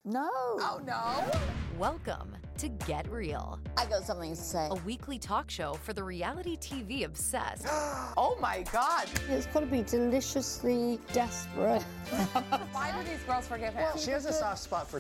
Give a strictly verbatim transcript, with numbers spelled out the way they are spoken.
No. Oh, no. Welcome to Get Real. I got something to say. A weekly talk show for the reality T V obsessed. Oh, my God. It's got to be deliciously desperate. Why do these girls forgive him? She has a soft spot for